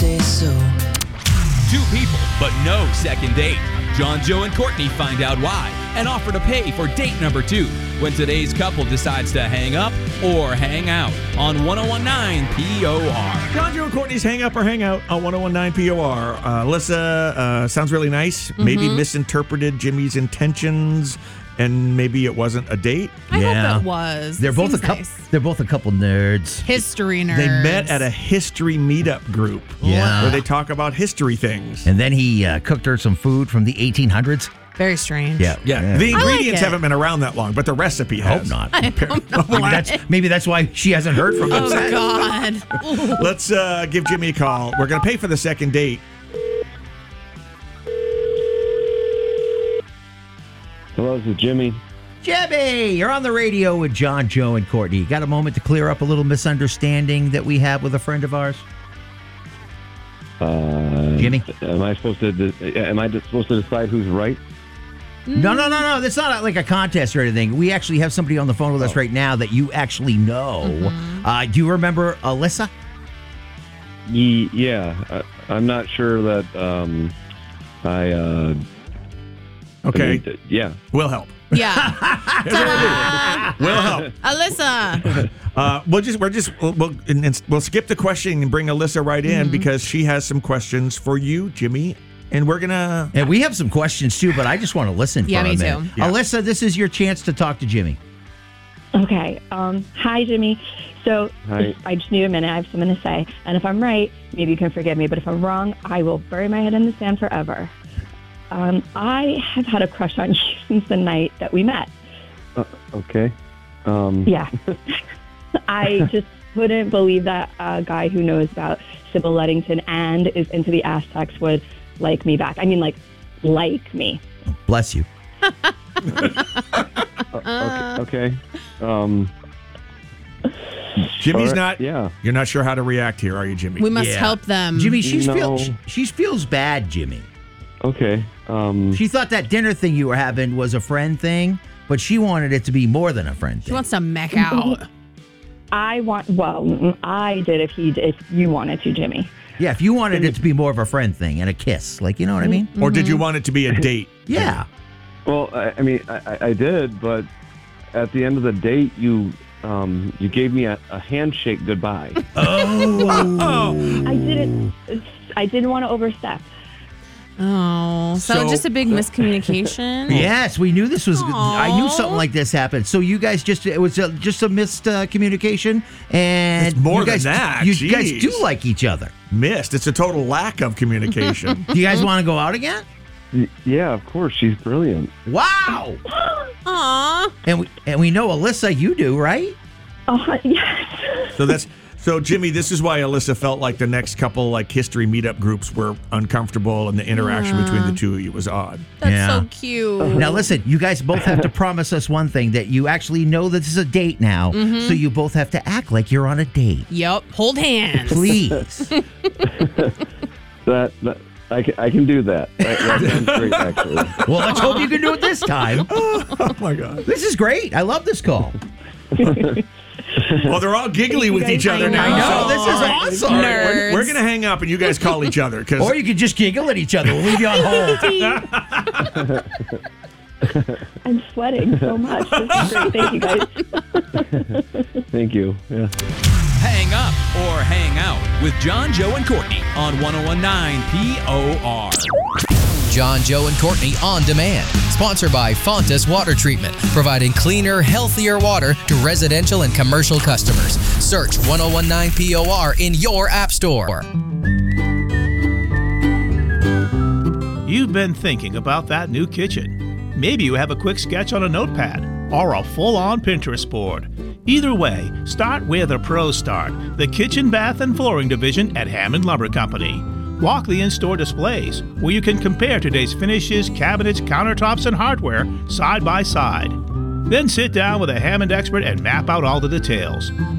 say so. Two people, but no second date. John, Joe, and Courtney find out why and offer to pay for date number 2 when today's couple decides to hang up or hang out on 1019 POR. John, Joe, and Courtney's Hang Up or Hang Out on 1019 POR. Alyssa sounds really nice. Maybe misinterpreted Jimmy's intentions, and maybe it wasn't a date. I hope it was. They're both a Seems couple. nice. They're both a couple nerds. History nerds. They met at a history meetup group. Yeah. Where they talk about history things. And then he cooked her some food from the 1800s. Very strange. Yeah. The ingredients it. haven't been around that long, but the recipe has. Hope not. Maybe that's why she hasn't heard from him. Oh, God. Let's give Jimmy a call. We're going to pay for the second date. Hello, this is Jimmy. Jimmy, you're on the radio with John, Joe, and Courtney. Got a moment to clear up a little misunderstanding that we have with a friend of ours? Jimmy? Am I supposed to decide who's right? No. That's not like a contest or anything. We actually have somebody on the phone with us right now that you actually know. Do you remember Alyssa? Yeah. I'm not sure that Okay. Yeah. We'll help. Yeah. We'll help. Alyssa. We'll skip the question and bring Alyssa right in because she has some questions for you, Jimmy. And we're gonna. And we have some questions too, but I just want to listen for a minute. Yeah, me too. Yeah. Alyssa, this is your chance to talk to Jimmy. Okay. Hi, Jimmy. So Hi. I just need a minute. I have something to say. And if I'm right, maybe you can forgive me. But if I'm wrong, I will bury my head in the sand forever. I have had a crush on you since the night that we met. Okay. Yeah. I just couldn't believe that a guy who knows about Sybil Ludington and is into the Aztecs would like me back. I mean, like me. Bless you. Okay. Jimmy's All right, not. yeah. You're not sure how to react here, are you, Jimmy? We must Yeah. help them. Jimmy, No. she feels bad, Jimmy. Okay. She thought that dinner thing you were having was a friend thing, but she wanted it to be more than a friend She thing. wants to mech out. I did if you wanted to, Jimmy. Yeah, if you wanted it to be more of a friend thing and a kiss, like, you know what I mean? Or did you want it to be a date? Yeah. Well, I did, but at the end of the date, you gave me a handshake goodbye. I didn't want to overstep. Oh, so just a big miscommunication? Yes, we knew this was. I knew Aw. something like this happened. So you guys it was just a missed communication, and It's more you guys, than that. You guys Jeez. do like each other. Missed. It's a total lack of communication. Do you guys want to go out again? Yeah, of course. She's brilliant. Wow! Aw. And we know Alyssa, you do, right? Oh, yes. So Jimmy, this is why Alyssa felt like the next couple like history meetup groups were uncomfortable and the interaction between the two of you was odd. That's Yeah. so cute. Now listen, you guys both have to promise us one thing, that you actually know that this is a date now. So you both have to act like you're on a date. Yep. Hold hands. Please. I can do that. That sounds great, actually. Well, let's hope you can do it this time. Oh my God. This is great. I love this call. Well, they're all giggly with each other now. I know. This is awesome. Nerds. We're gonna hang up and you guys call each other because Or you could just giggle at each other. We'll leave you on hold. I'm sweating so much. This is great. Thank you, guys. Thank you. Yeah. Hang up or hang out with John, Joe, and Courtney on 1019 POR. John, Joe, and Courtney On Demand. Sponsored by Fontas Water Treatment, providing cleaner, healthier water to residential and commercial customers. Search 1019 POR in your app store. You've been thinking about that new kitchen. Maybe you have a quick sketch on a notepad or a full-on Pinterest board. Either way, start where the pros start, the kitchen, bath, and flooring division at Hammond Lumber Company. Walk the in-store displays, where you can compare today's finishes, cabinets, countertops, and hardware side by side. Then sit down with a Hammond expert and map out all the details.